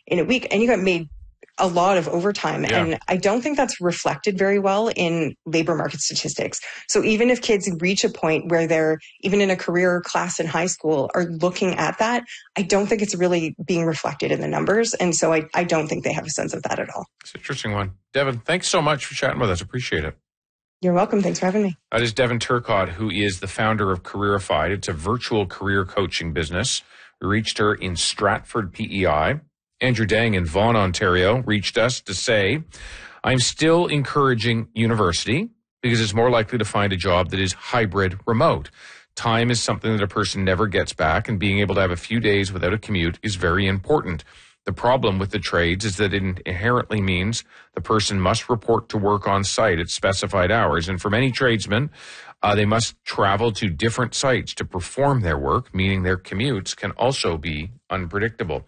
in a week, and you got made a lot of overtime. Yeah. And I don't think that's reflected very well in labor market statistics. So even if kids reach a point where they're even in a career class in high school are looking at that, I don't think it's really being reflected in the numbers. And so I don't think they have a sense of that at all. It's an interesting one. Devin, thanks so much for chatting with us. Appreciate it. You're welcome. Thanks for having me. That is Devin Turcotte, who is the founder of Careerified. It's a virtual career coaching business. We reached her in Stratford, PEI. Andrew Dang in Vaughan, Ontario, reached us to say, I'm still encouraging university because it's more likely to find a job that is hybrid remote. Time is something that a person never gets back, and being able to have a few days without a commute is very important. The problem with the trades is that it inherently means the person must report to work on site at specified hours. And for many tradesmen, they must travel to different sites to perform their work, meaning their commutes can also be unpredictable.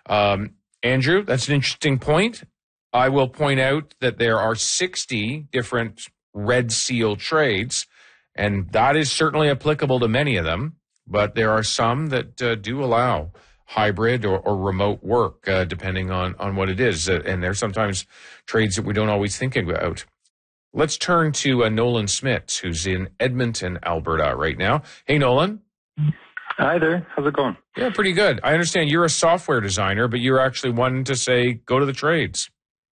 Andrew, that's an interesting point. I will point out that there are 60 different Red Seal trades, and that is certainly applicable to many of them, but there are some that do allow hybrid or remote work, depending on what it is. And there's sometimes trades that we don't always think about. Let's turn to Nolan Smits, who's in Edmonton, Alberta right now. Hey, Nolan. Hi there. How's it going? Yeah, pretty good. I understand you're a software designer, but you're actually one to say, go to the trades.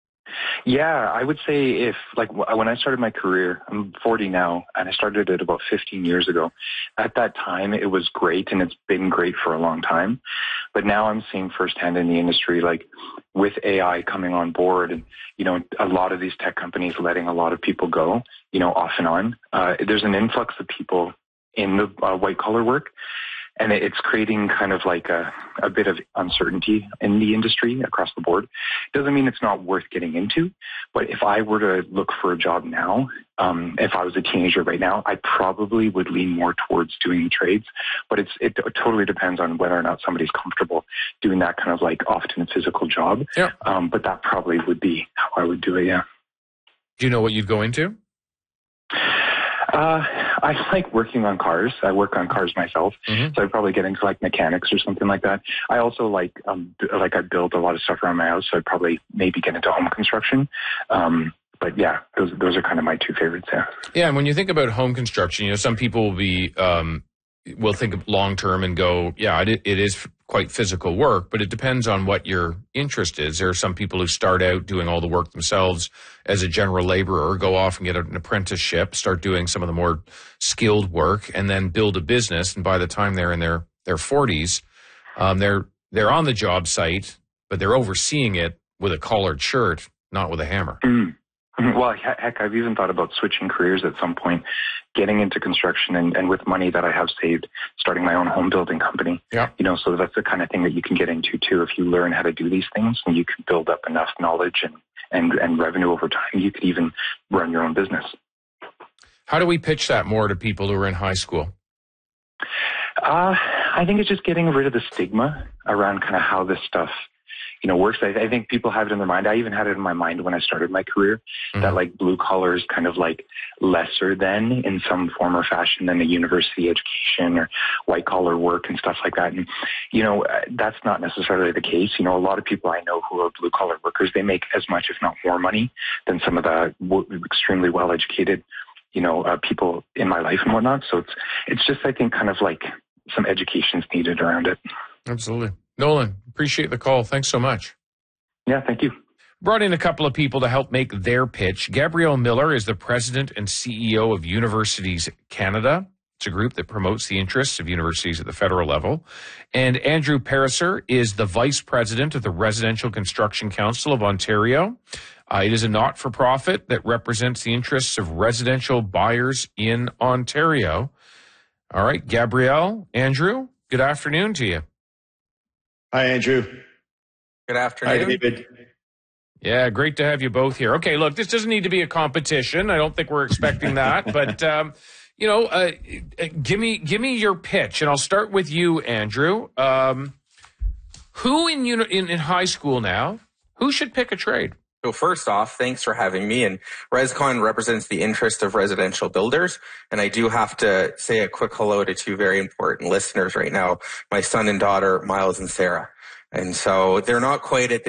Yeah, I would say when I started my career, I'm 40 now, and I started it about 15 years ago. At that time, it was great, and it's been great for a long time. But now I'm seeing firsthand in the industry, like with AI coming on board and, a lot of these tech companies letting a lot of people go, off and on. There's an influx of people in the white collar work. And it's creating kind of like a bit of uncertainty in the industry across the board. Doesn't mean it's not worth getting into, but if I were to look for a job now, if I was a teenager right now, I probably would lean more towards doing trades. But it totally depends on whether or not somebody's comfortable doing that kind of like often physical job. Yeah. But that probably would be how I would do it, yeah. Do you know what you'd go into? I like working on cars. I work on cars myself, so I'd probably get into like mechanics or something like that. I also I build a lot of stuff around my house, so I'd probably maybe get into home construction. But yeah, those are kind of my two favorites. Yeah. Yeah, and when you think about home construction, some people will be will think of long term and go, yeah, it is quite physical work, but it depends on what your interest is. There are some people who start out doing all the work themselves as a general laborer, go off and get an apprenticeship, start doing some of the more skilled work, and then build a business. And by the time they're in their 40s, they're on the job site, but they're overseeing it with a collared shirt, not with a hammer. Well, heck, I've even thought about switching careers at some point, getting into construction and with money that I have saved, starting my own home building company. Yeah. So that's the kind of thing that you can get into too. If you learn how to do these things and you can build up enough knowledge and revenue over time, you could even run your own business. How do we pitch that more to people who are in high school? I think it's just getting rid of the stigma around kind of how this stuff works. I think people have it in their mind. I even had it in my mind when I started my career that like blue collar is kind of like lesser than in some form or fashion than a university education or white collar work and stuff like that. And, that's not necessarily the case. A lot of people I know who are blue collar workers, they make as much, if not more money than some of the extremely well educated, people in my life and whatnot. So it's just, I think, kind of like some education's needed around it. Absolutely. Nolan, appreciate the call. Thanks so much. Yeah, thank you. Brought in a couple of people to help make their pitch. Gabrielle Miller is the president and CEO of Universities Canada. It's a group that promotes the interests of universities at the federal level. And Andrew Pariser is the vice president of the Residential Construction Council of Ontario. It is a not-for-profit that represents the interests of residential buyers in Ontario. All right, Gabrielle, Andrew, good afternoon to you. Hi, Andrew. Good afternoon. Hi, David. Yeah, great to have you both here. Okay, look, this doesn't need to be a competition. I don't think we're expecting that, but give me your pitch, and I'll start with you, Andrew. Who in high school now? Who should pick a trade? So first off, thanks for having me. And ResCon represents the interest of residential builders. And I do have to say a quick hello to two very important listeners right now, my son and daughter, Miles and Sarah. And so they're not quite at the